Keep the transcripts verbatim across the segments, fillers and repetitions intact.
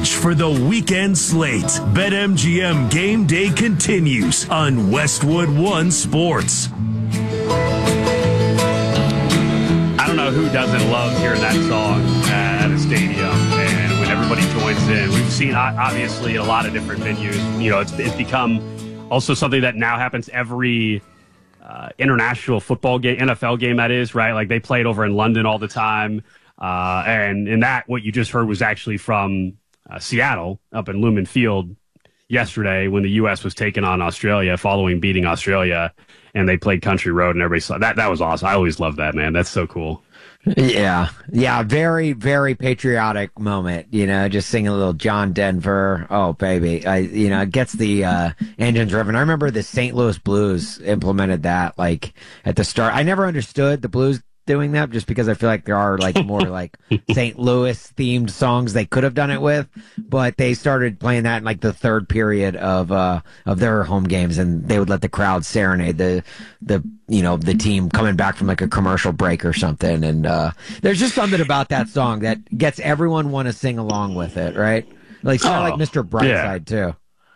stage for the weekend slate. BetMGM Game Day continues on Westwood One Sports. I don't know who doesn't love hearing that song at a stadium, and when everybody joins in. We've seen, obviously, a lot of different venues. You know, it's, it's become also something that now happens every uh, international football game, N F L game, that is, right? Like, they play it over in London all the time. Uh, and in that, what you just heard was actually from uh, Seattle, up in Lumen Field yesterday, when the U S was taking on Australia, following beating Australia, and they played Country Road, and everybody saw that. That was awesome. I always love that, man. That's so cool. Yeah, yeah, very, very patriotic moment. You know, just singing a little John Denver. Oh, baby, I, you know, it gets the uh, engines revving. I remember the Saint Louis Blues implemented that, like at the start. I never understood the Blues doing that, just because I feel like there are like more like Saint Louis themed songs they could have done it with, but they started playing that in like the third period of uh of their home games, and they would let the crowd serenade the the you know the team coming back from like a commercial break or something. And uh there's just something about that song that gets everyone want to sing along with it, right? Like it's kind of oh, like Mister Brightside, yeah. too.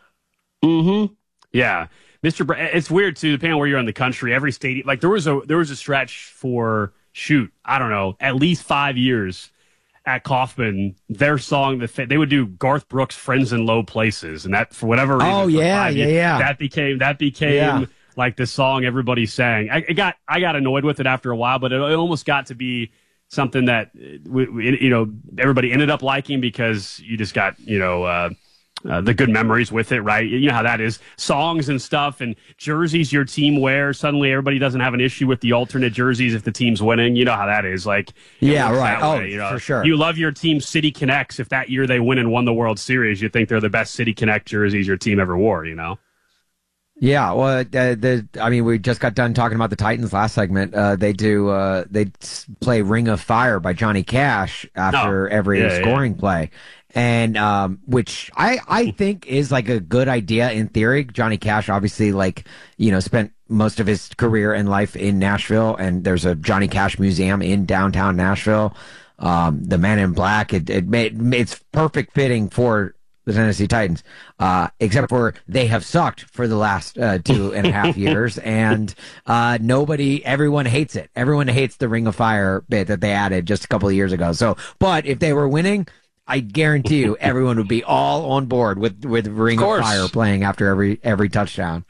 Mm-hmm. Yeah. Mister Br- it's weird too, depending on where you're in the country. Every stadium, like there was a there was a stretch for shoot, I don't know, at least five years at Kauffman, their song, that they would do Garth Brooks' "Friends in Low Places," and that for whatever reason, oh yeah, yeah, years, yeah, that became that became yeah. like the song everybody sang. I it got I got annoyed with it after a while, but it, it almost got to be something that you know everybody ended up liking, because you just got you know. Uh, Uh, the good memories with it, right? You know how that is. Songs and stuff and jerseys your team wears. Suddenly everybody doesn't have an issue with the alternate jerseys if the team's winning. You know how that is. Like, yeah, right. Oh, way, you know? for sure. You love your team City Connects. If that year they win and won the World Series, you think they're the best City Connect jerseys your team ever wore, you know? Yeah, well, uh, the I mean, we just got done talking about the Titans last segment. Uh, they do uh, they play "Ring of Fire" by Johnny Cash after oh, every yeah, scoring yeah. play, and um, which I I think is like a good idea in theory. Johnny Cash obviously like you know spent most of his career and life in Nashville, and there's a Johnny Cash museum in downtown Nashville. Um, the Man in Black, it it made it's perfect fitting for the Tennessee Titans, uh, except for they have sucked for the last uh, two and a half years, and uh, nobody, everyone hates it. Everyone hates the Ring of Fire bit that they added just a couple of years ago. So, but if they were winning, I guarantee you everyone would be all on board with with Ring of, of Fire playing after every every touchdown.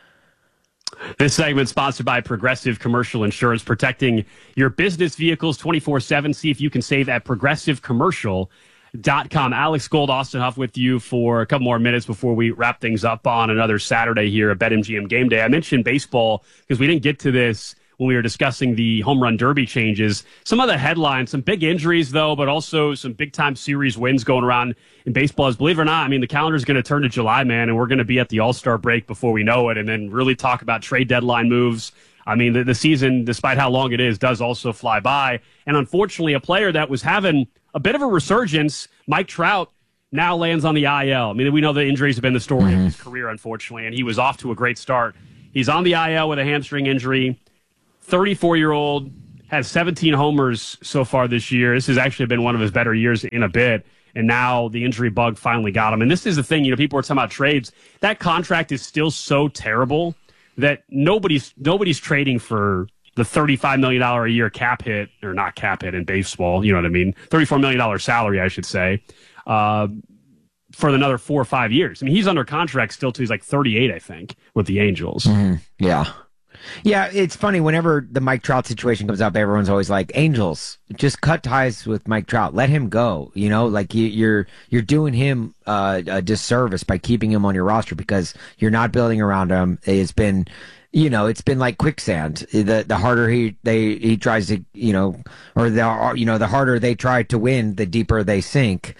This segment sponsored by Progressive Commercial Insurance, protecting your business vehicles twenty-four seven. See if you can save at Progressive Commercial. Dot com. Alex Gold, Austin Huff with you for a couple more minutes before we wrap things up on another Saturday here at BetMGM Game Day. I mentioned baseball because we didn't get to this when we were discussing the home run derby changes. Some of the headlines, some big injuries though, but also some big time series wins going around in baseball. As believe it or not, I mean the calendar is going to turn to July, man, and we're going to be at the All-Star break before we know it, and then really talk about trade deadline moves. I mean, the, the season, despite how long it is, does also fly by. And unfortunately, a player that was having a bit of a resurgence, Mike Trout, now lands on the I L. I mean, we know the injuries have been the story mm-hmm. of his career, unfortunately, and he was off to a great start. He's on the I L with a hamstring injury. thirty-four-year-old, has seventeen homers so far this year. This has actually been one of his better years in a bit, and now the injury bug finally got him. And this is the thing, you know, people are talking about trades. That contract is still so terrible that nobody's nobody's trading for the thirty-five million dollars a year cap hit, or not cap hit in baseball, you know what I mean? thirty-four million dollars salary, I should say, uh, for another four or five years. I mean, he's under contract still till he's like thirty-eight, I think, with the Angels. Mm-hmm. Yeah. Yeah, it's funny. Whenever the Mike Trout situation comes up, everyone's always like, Angels, just cut ties with Mike Trout. Let him go. You know, like you, you're you're doing him uh, a disservice by keeping him on your roster because you're not building around him. It's been, you know, it's been like quicksand. The the harder he they he tries to, you know, or the you know the harder they try to win, the deeper they sink.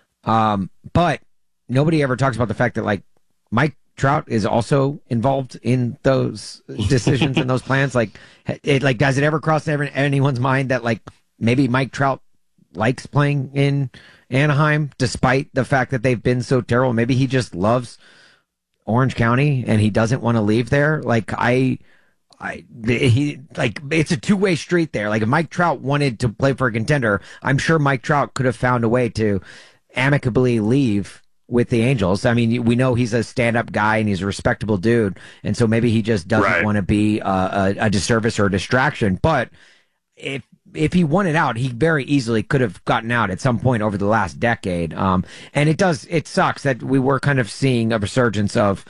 Um, but nobody ever talks about the fact that like Mike Trout is also involved in those decisions and those plans. Like, it like does it ever cross ever, anyone's mind that like maybe Mike Trout likes playing in Anaheim despite the fact that they've been so terrible? Maybe he just loves Orange County and he doesn't want to leave there. Like I, I he like it's a two way street there. Like if Mike Trout wanted to play for a contender, I'm sure Mike Trout could have found a way to amicably leave with the Angels. I mean, we know he's a stand-up guy and he's a respectable dude, and so maybe he just doesn't Right. want to be uh, a, a disservice or a distraction. But if if he wanted out, he very easily could have gotten out at some point over the last decade. Um, and it does it sucks that we were kind of seeing a resurgence of,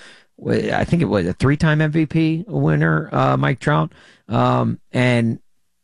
I think it was a three-time M V P winner, uh, Mike Trout, um, and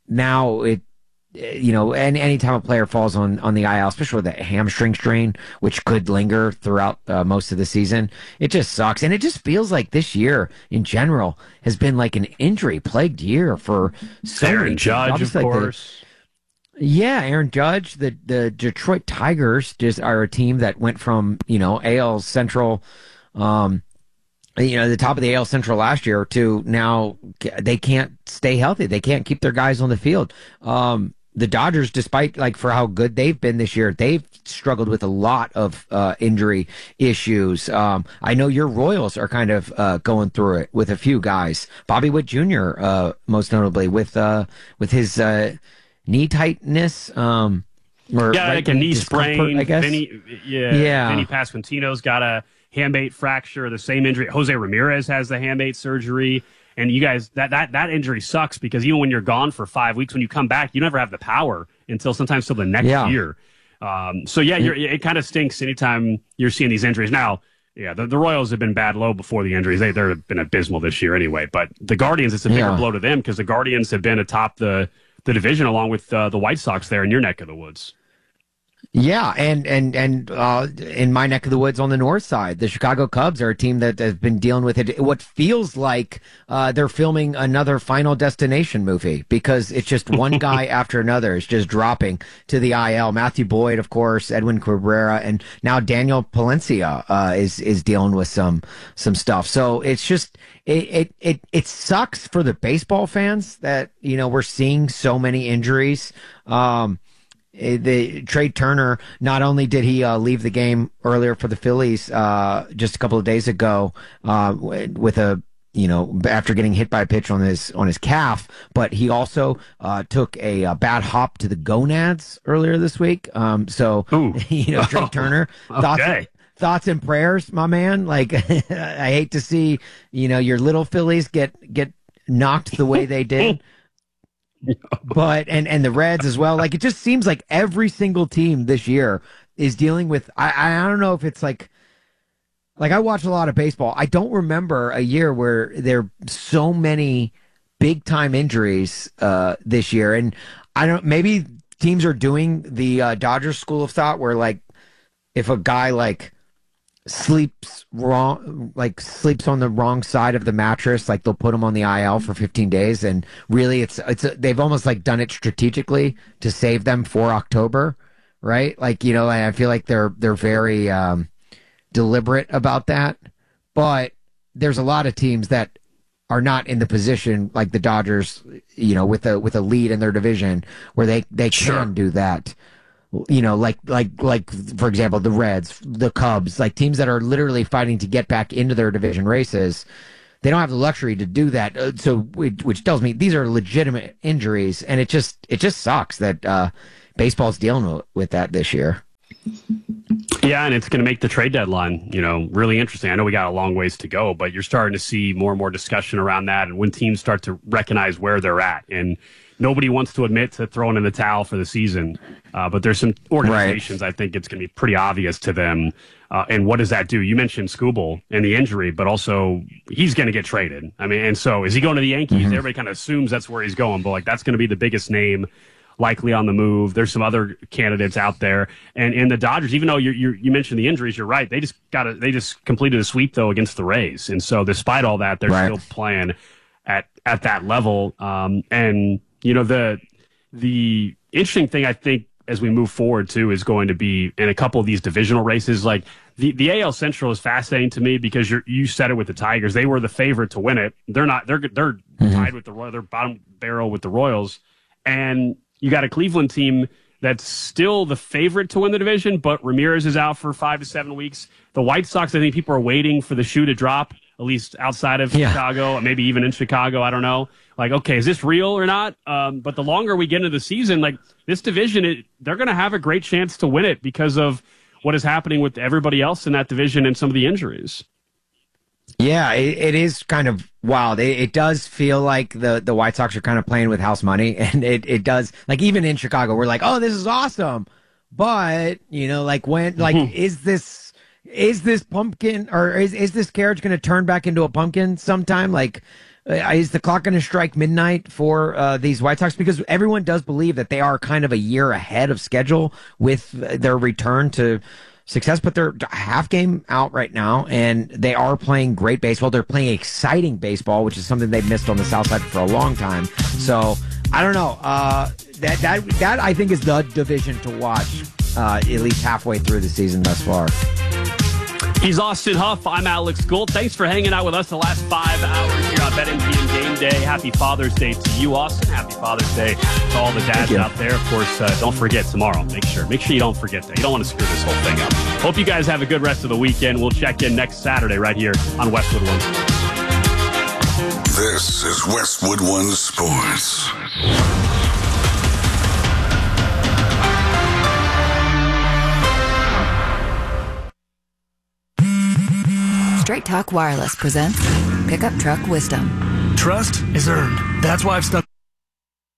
now it. You know, and anytime a player falls on, on the I L, especially with a hamstring strain, which could linger throughout uh, most of the season, it just sucks. And it just feels like this year in general has been like an injury plagued year for so Aaron many teams. Judge, of Obviously, like the- course. yeah, Aaron Judge, the the Detroit Tigers just are a team that went from, you know, A L Central, um, you know, the top of the A L Central last year to now they can't stay healthy. They can't keep their guys on the field. Um, the Dodgers, despite like for how good they've been this year, they've struggled with a lot of uh, injury issues. Um, I know your Royals are kind of uh, going through it with a few guys. Bobby Witt Junior, uh, most notably with uh, with his uh, knee tightness. Um, or Yeah, right like a knee discomfort, sprain. I guess. Vinny, yeah, Yeah. Vinny Pasquantino's got a hamate fracture, the same injury. Jose Ramirez has the hamate surgery. And you guys, that, that, that injury sucks because even when you're gone for five weeks, when you come back, you never have the power until sometimes till the next Yeah. year. Um, so, yeah, you're, it kind of stinks anytime you're seeing these injuries. Now, yeah, the, the Royals have been bad low before the injuries. They, they've been abysmal this year anyway. But the Guardians, it's a bigger Yeah. blow to them because the Guardians have been atop the, the division along with uh, the White Sox there in your neck of the woods. Yeah, and and and uh, in my neck of the woods on the north side, the Chicago Cubs are a team that has been dealing with it. What feels like uh, they're filming another Final Destination movie because it's just one guy after another is just dropping to the I L. Matthew Boyd, of course, Edwin Cabrera, and now Daniel Palencia uh, is is dealing with some some stuff. So it's just it it it it sucks for the baseball fans that you know we're seeing so many injuries. Um, The Trey Turner, not only did he uh, leave the game earlier for the Phillies uh, just a couple of days ago uh, with a you know after getting hit by a pitch on his on his calf, but he also uh, took a, a bad hop to the gonads earlier this week. Um, so Ooh. you know Trey Turner thoughts. Okay. Thoughts and prayers, my man. Like I hate to see you know your little Phillies get get knocked the way they did. But and and the Reds as well. Like it just seems like every single team this year is dealing with. I I don't know if it's like like I watch a lot of baseball. I don't remember a year where there are so many big time injuries uh, this year. And I don't. Maybe teams are doing the uh, Dodgers school of thought where like if a guy like sleeps wrong, like sleeps on the wrong side of the mattress, like they'll put him on the I L for fifteen days. And really it's, it's, a, they've almost like done it strategically to save them for October, right? Like, you know, I feel like they're, they're very, um, deliberate about that, but there's a lot of teams that are not in the position like the Dodgers, you know, with a, with a lead in their division where they, they can Sure. do that. You know, like, like, like, for example, the Reds, the Cubs, like teams that are literally fighting to get back into their division races. They don't have the luxury to do that. Uh, so, which, which tells me these are legitimate injuries, and it just, it just sucks that uh, baseball's dealing with, with that this year. Yeah, and it's going to make the trade deadline, you know, really interesting. I know we got a long ways to go, but you're starting to see more and more discussion around that, and when teams start to recognize where they're at, and nobody wants to admit to throwing in the towel for the season, uh, but there's some organizations, right. I think it's going to be pretty obvious to them. Uh, and what does that do? You mentioned Skubal and the injury, but also he's going to get traded. I mean, and so is he going to the Yankees? Mm-hmm. Everybody kind of assumes that's where he's going, but like that's going to be the biggest name likely on the move. There's some other candidates out there, and in the Dodgers, even though you you you mentioned the injuries, you're right. They just got to they just completed a sweep though against the Rays, and so despite all that, they're right. still playing at at that level. Um, and you know the the interesting thing I think as we move forward too is going to be in a couple of these divisional races. Like the the A L Central is fascinating to me because you you said it with the Tigers. They were the favorite to win it. They're not. They're they're mm-hmm. tied with the Royals. They're bottom barrel with the Royals, and you got a Cleveland team that's still the favorite to win the division, but Ramirez is out for five to seven weeks. The White Sox, I think people are waiting for the shoe to drop, at least outside of yeah. Chicago, maybe even in Chicago. I don't know. Like, okay, is this real or not? Um, but the longer we get into the season, like this division, it, they're going to have a great chance to win it because of what is happening with everybody else in that division and some of the injuries. Yeah, it, it is kind of wild. It, it does feel like the, the White Sox are kind of playing with house money, and it, it does, like, even in Chicago, we're like, oh, this is awesome. But, you know, like, when, like, mm-hmm. is this, is this pumpkin, or is, is this carriage going to turn back into a pumpkin sometime? Like, uh, is the clock going to strike midnight for uh, these White Sox? Because everyone does believe that they are kind of a year ahead of schedule with their return to success, but they're a half game out right now, and they are playing great baseball. They're playing exciting baseball, which is something they've missed on the South Side for a long time. So I don't know. Uh, that that that I think is the division to watch, uh, at least halfway through the season thus far. He's Austin Huff. I'm Alex Gold. Thanks for hanging out with us the last five hours here on BetMGM Game Day. Happy Father's Day to you, Austin. Happy Father's Day to all the dads out there. Of course, uh, don't forget tomorrow. Make sure, make sure you don't forget that. You don't want to screw this whole thing up. Hope you guys have a good rest of the weekend. We'll check in next Saturday right here on Westwood One Sports. This is Westwood One Sports. Straight Talk Wireless presents Pickup Truck Wisdom. Trust is earned. That's why I've stuck